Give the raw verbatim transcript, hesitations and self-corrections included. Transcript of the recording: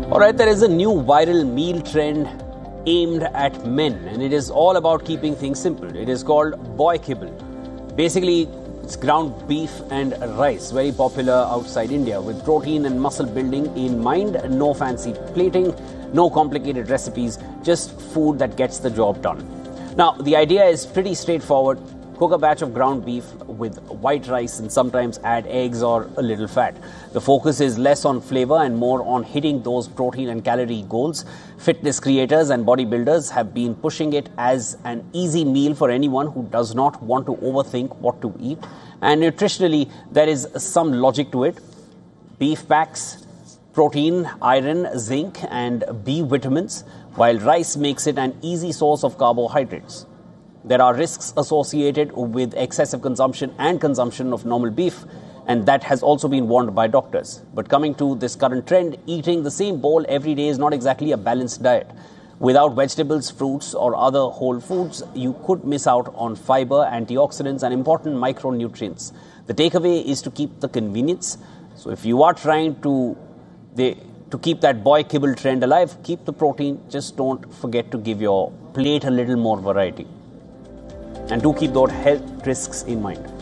Alright, there is a new viral meal trend aimed at men, and it is all about keeping things simple. It is called boy kibble. Basically, it's ground beef and rice, very popular outside India, with protein and muscle building in mind. No fancy plating, no complicated recipes, just food that gets the job done. Now, the idea is pretty straightforward. Cook a batch of ground beef with white rice and sometimes add eggs or a little fat. The focus is less on flavor and more on hitting those protein and calorie goals. Fitness creators and bodybuilders have been pushing it as an easy meal for anyone who does not want to overthink what to eat. And nutritionally, there is some logic to it. Beef packs protein, iron, zinc and B vitamins, while rice makes it an easy source of carbohydrates. There are risks associated with excessive consumption and consumption of normal beef, and that has also been warned by doctors. But coming to this current trend, eating the same bowl every day is not exactly a balanced diet. Without vegetables, fruits, or other whole foods, you could miss out on fiber, antioxidants, and important micronutrients. The takeaway is to keep the convenience. So if you are trying to, they, to keep that boy kibble trend alive, keep the protein. Just don't forget to give your plate a little more variety. And do keep those health risks in mind.